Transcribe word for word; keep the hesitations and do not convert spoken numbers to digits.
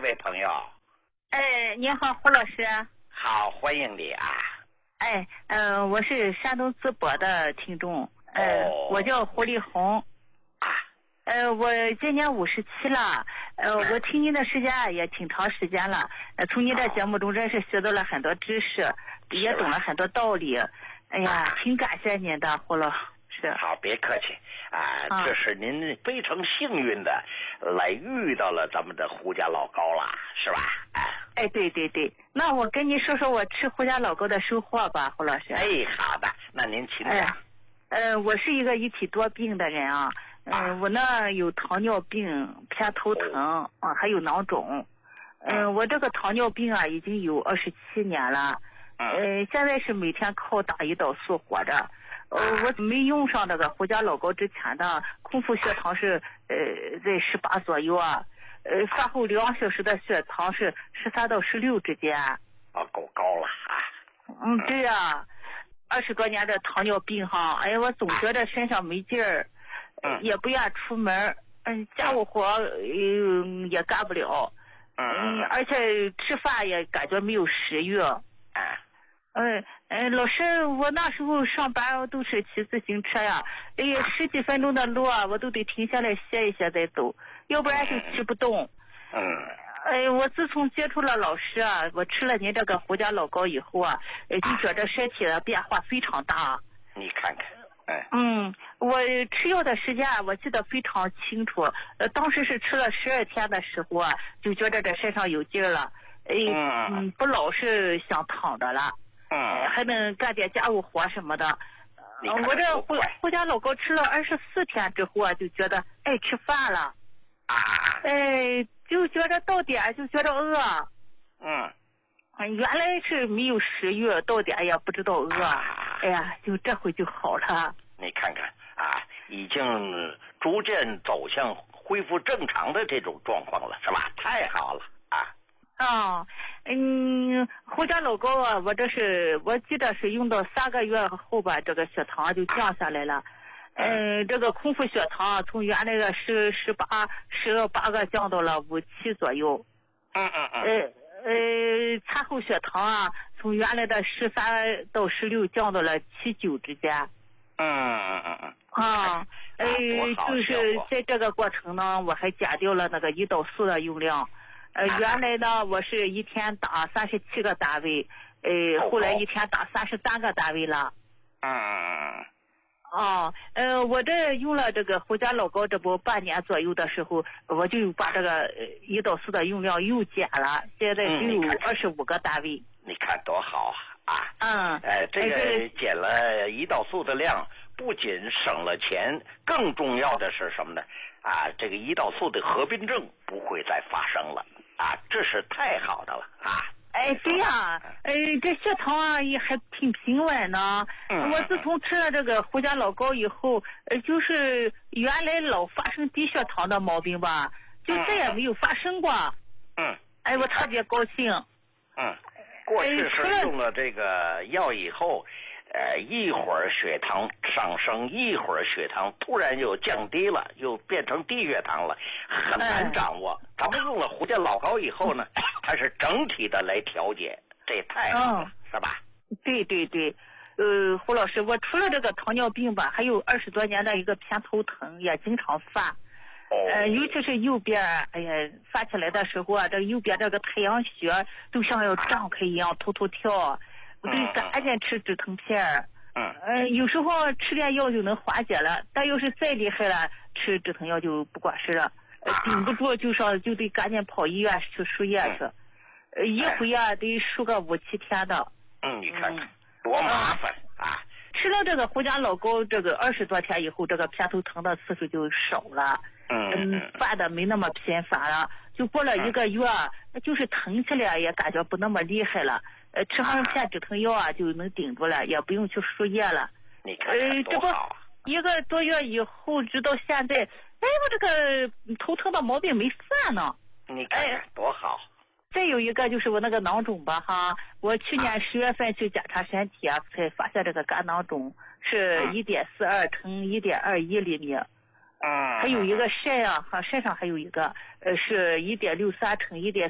位朋友。 哎，你好，胡老师。 好，欢迎你啊。 哎，嗯、呃，我是山东淄博的听众，呃， 哦、 我叫胡丽红。 啊。 呃，我今年五十七了，呃，我听您的时间也挺长时间了，呃，从您的节目中真是学到了很多知识，也懂了很多道理。哎呀，挺感谢您的，胡老师。 好，别客气啊，啊这是您非常幸运的来遇到了咱们的胡家老高了，是吧？哎， 哎，对对对，那我跟您说说我吃胡家老高的收获吧，胡老师。 哎，好的，那您请讲。 哎、呃，我是一个一体多病的人啊。嗯、呃，我呢有糖尿病、偏头疼啊、呃，还有囊肿。嗯、呃，我这个糖尿病啊已经有二十七年了。呃，现在是每天靠打胰岛素活着。呃，我没用上这个胡家老高之前的空腹血糖是呃在十八左右啊。呃，饭后两小时的血糖是十三到十六之间。 啊，够高了啊。 嗯，对呀、啊，二十多年的糖尿病哈，哎呀，我总觉得身上没劲儿。嗯，也不愿出门，嗯，家务活嗯也干不了，嗯，而且吃饭也感觉没有食欲。 啊， 嗯嗯，老师，我那时候上班都是骑自行车呀，哎呀，十几分钟的路啊，我都得停下来歇一歇再走，要不然就骑不动。 嗯， 哎，我自从接触了老师啊，我吃了您这个胡家老高以后啊，就觉得身体的变化非常大。 你看看。 嗯，我吃药的时间我记得非常清楚，呃，当时是吃了十二天的时候啊，就觉得这身上有劲儿了，哎，嗯，不老是想躺着了， 嗯， 还能干点家务活什么的。呃、我这胡胡家老高吃了二十四天之后啊，就觉得爱吃饭了， 啊， 哎，就觉得到点就觉得饿， 嗯， 原来是没有食欲，到点也不知道饿， 啊、 哎呀，就这回就好了。 你看看啊，已经逐渐走向恢复正常的这种状况了，是吧？太好了啊！ 啊，嗯，胡家老高啊，我这是我记得是用到三个月后吧，这个血糖就降下来了。嗯、呃，这个空腹血糖从原来的十十八十八个降到了五七左右。 嗯嗯嗯。 呃呃，餐后血糖啊，从原来的十三到十六降到了七九之间。 嗯嗯嗯嗯。 啊，呃，就是在这个过程呢，我还减掉了那个胰岛素的用量。呃，原来呢，我是一天打三十七个单位，呃，后来一天打三十三个单位了。 嗯嗯嗯。 哦，呃，我这用了这个胡家老高，这不半年左右的时候，我就把这个胰岛素的用量又减了，现在只有二十五个单位。 你看多好啊！啊， 嗯， 呃，这个减了胰岛素的量，不仅省了钱，更重要的是什么呢？啊，这个胰岛素的合并症不会再发生了啊，这是太好的了啊！ 哎，对呀、啊，呃，这血糖啊也还挺平稳呢。 嗯、 我自从吃了这个胡家老高以后，呃，就是原来老发生低血糖的毛病吧，就再也没有发生过。 嗯。 哎，我特别高兴。 嗯。过去是用了这个药以后，呃，一会儿血糖上升，一会儿血糖突然又降低了，又变成低血糖了，很难掌握。嗯、咱们用了胡家老高以后呢，它是整体的来调节，这也太好了， 嗯、 是吧？ 对对对，呃，胡老师，我除了这个糖尿病吧，还有二十多年的一个偏头疼，也经常犯。呃，尤其是右边，哎呀，发起来的时候啊，这右边这个太阳穴都像要张开一样，突突跳，我得赶紧吃止疼片儿。 嗯。 呃，有时候吃点药就能缓解了，但要是再厉害了，吃止疼药就不管事了。呃，顶不住就上就得赶紧跑医院去输液去，呃，一回啊得输个五七天的。 嗯，你看看多麻烦啊！ 吃了这个胡家老高，这个二十多天以后，这个偏头疼的次数就少了。嗯，犯的没那么频繁了，就过了一个月，嗯、就是疼起来也感觉不那么厉害了。呃，吃上片止疼药啊，就能顶住了，也不用去输液了。 你看看多好啊！ 呃，这不一个多月以后，直到现在，哎，我这个头疼的毛病没犯呢。 你看看多好！ 再有一个就是我那个囊肿吧，哈，我去年十月份去检查身体啊，才发现这个肝囊肿是一点四二乘一点二一厘米。 嗯， 还有一个肾啊，哈，肾上还有一个，呃，是一点六三乘一点